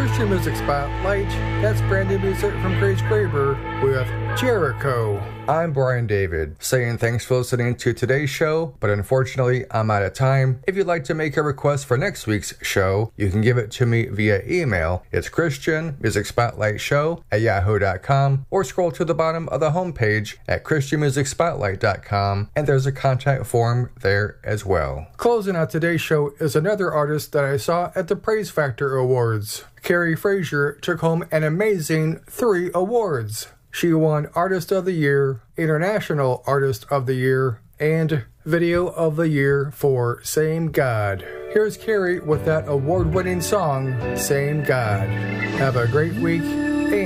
Christian Music Spotlight. That's brand new music from Grace Graber with Jericho. I'm Brian David, saying thanks for listening to today's show, but unfortunately, I'm out of time. If you'd like to make a request for next week's show, you can give it to me via email. It's christianmusicspotlightshow@yahoo.com, or scroll to the bottom of the homepage at christianmusicspotlight.com, and there's a contact form there as well. Closing out today's show is another artist that I saw at the Praise Factor Awards. Carrie Frazier took home an amazing 3 awards. She won Artist of the Year, International Artist of the Year, and Video of the Year for Same God. Here's Carrie with that award-winning song, Same God. Have a great week.